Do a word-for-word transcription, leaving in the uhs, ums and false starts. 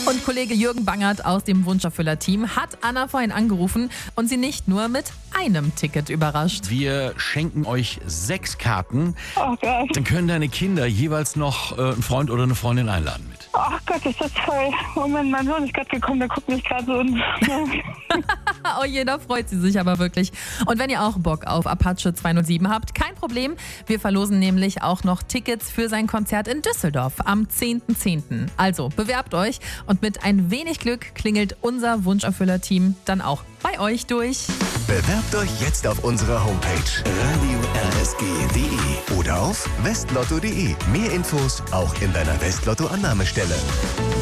Und Kollege Jürgen Bangert aus dem Wunscherfüller-Team hat Anna vorhin angerufen und sie nicht nur mit einem Ticket überrascht. Wir schenken euch sechs Karten. Oh Gott. Dann können deine Kinder jeweils noch äh, einen Freund oder eine Freundin einladen mit. Ach Gott, ist das toll. Moment, mein Sohn ist gerade gekommen, der guckt mich gerade so und... Oh je, da freut sie sich aber wirklich. Und wenn ihr auch Bock auf Apache zweihundertsieben habt, kein Problem. Wir verlosen nämlich auch noch Tickets für sein Konzert in Düsseldorf am zehnten zehnten Also bewerbt euch und mit ein wenig Glück klingelt unser Wunscherfüller-Team dann auch bei euch durch. Bewerbt euch jetzt auf unserer Homepage radio r s g punkt d e oder auf westlotto punkt d e. Mehr Infos auch in deiner Westlotto-Annahmestelle.